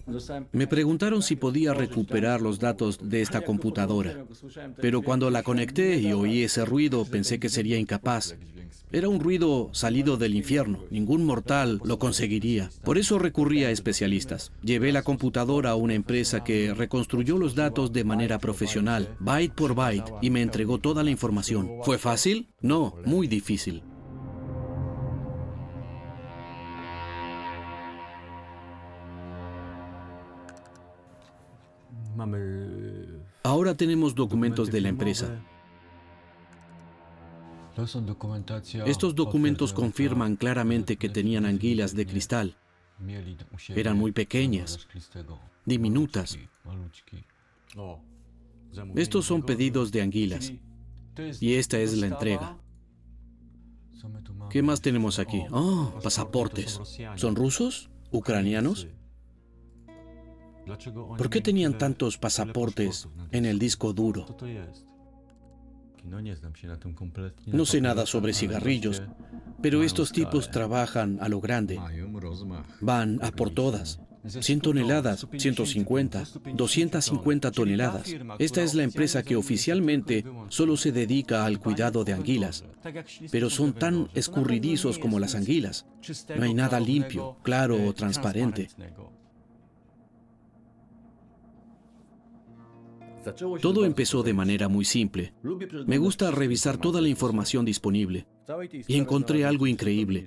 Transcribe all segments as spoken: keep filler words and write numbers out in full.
Me preguntaron si podía recuperar los datos de esta computadora, pero cuando la conecté y oí ese ruido pensé que sería incapaz. Era un ruido salido del infierno, ningún mortal lo conseguiría. Por eso recurrí a especialistas. Llevé la computadora a una empresa que reconstruyó los datos de manera profesional, byte por byte, y me entregó toda la información. ¿Fue fácil? No, muy difícil. Ahora tenemos documentos de la empresa. Estos documentos confirman claramente que tenían anguilas de cristal. Eran muy pequeñas, diminutas. Estos son pedidos de anguilas. Y esta es la entrega. ¿Qué más tenemos aquí? Oh, pasaportes. ¿Son rusos? ¿Ucranianos? ¿Por qué tenían tantos pasaportes en el disco duro? No sé nada sobre cigarrillos, pero estos tipos trabajan a lo grande. Van a por todas. cien toneladas, ciento cincuenta, doscientas cincuenta toneladas. Esta es la empresa que oficialmente solo se dedica al cuidado de anguilas. Pero son tan escurridizos como las anguilas. No hay nada limpio, claro o transparente. Todo empezó de manera muy simple. Me gusta revisar toda la información disponible. Y encontré algo increíble.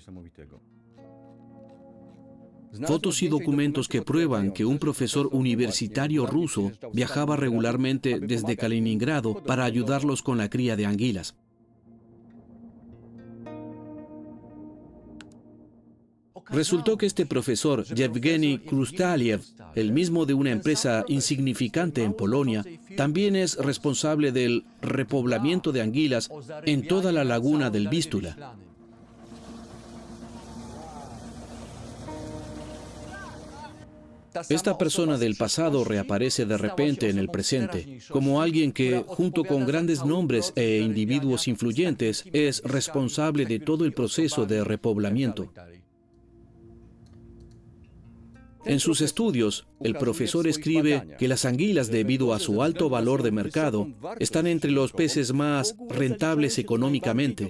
Fotos y documentos que prueban que un profesor universitario ruso viajaba regularmente desde Kaliningrado para ayudarlos con la cría de anguilas. Resultó que este profesor, Yevgeny Krustaliev, el mismo de una empresa insignificante en Polonia, también es responsable del repoblamiento de anguilas en toda la laguna del Vístula. Esta persona del pasado reaparece de repente en el presente, como alguien que, junto con grandes nombres e individuos influyentes, es responsable de todo el proceso de repoblamiento. En sus estudios, el profesor escribe que las anguilas, debido a su alto valor de mercado, están entre los peces más rentables económicamente.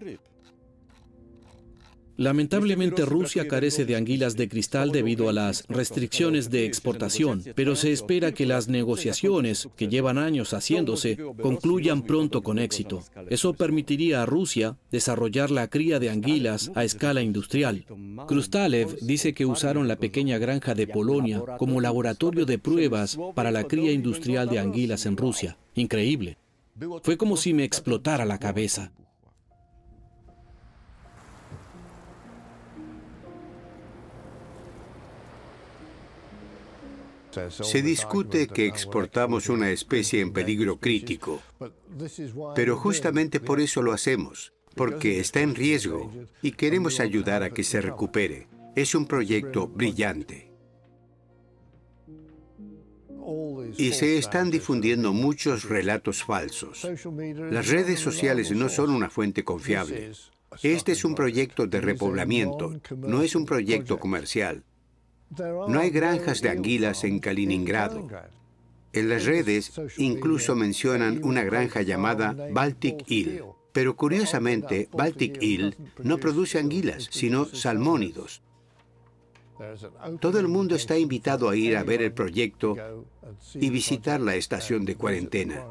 Lamentablemente, Rusia carece de anguilas de cristal debido a las restricciones de exportación, pero se espera que las negociaciones, que llevan años haciéndose, concluyan pronto con éxito. Eso permitiría a Rusia desarrollar la cría de anguilas a escala industrial. Krustalev dice que usaron la pequeña granja de Polonia como laboratorio de pruebas para la cría industrial de anguilas en Rusia. Increíble. Fue como si me explotara la cabeza. Se discute que exportamos una especie en peligro crítico, pero justamente por eso lo hacemos, porque está en riesgo y queremos ayudar a que se recupere. Es un proyecto brillante. Y se están difundiendo muchos relatos falsos. Las redes sociales no son una fuente confiable. Este es un proyecto de repoblamiento, no es un proyecto comercial. No hay granjas de anguilas en Kaliningrado. En las redes incluso mencionan una granja llamada Baltic Eel. Pero curiosamente, Baltic Eel no produce anguilas, sino salmónidos. Todo el mundo está invitado a ir a ver el proyecto y visitar la estación de cuarentena.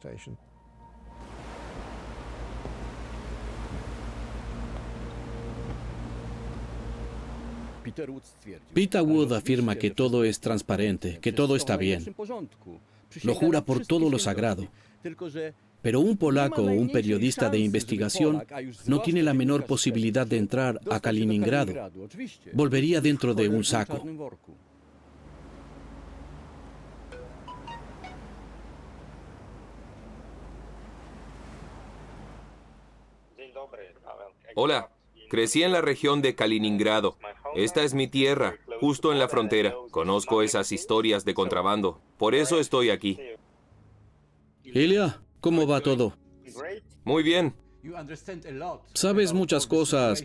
Peter Wood afirma que todo es transparente, que todo está bien. Lo jura por todo lo sagrado. Pero un polaco o un periodista de investigación no tiene la menor posibilidad de entrar a Kaliningrado. Volvería dentro de un saco. Hola, crecí en la región de Kaliningrado. Esta es mi tierra, justo en la frontera. Conozco esas historias de contrabando. Por eso estoy aquí. Ilya, ¿cómo va todo? Muy bien. Sabes muchas cosas